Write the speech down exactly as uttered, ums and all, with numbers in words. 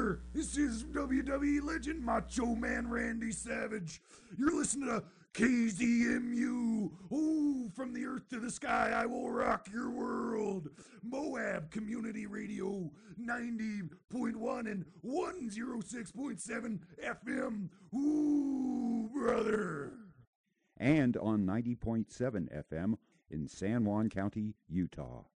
brother. This is W W E legend Macho Man Randy Savage. You're listening to K Z M U. Oh, from the earth to the sky, I will rock your world. Moab Community Radio, ninety point one and one oh six point seven F M. Ooh, brother. And on ninety point seven F M in San Juan County, Utah.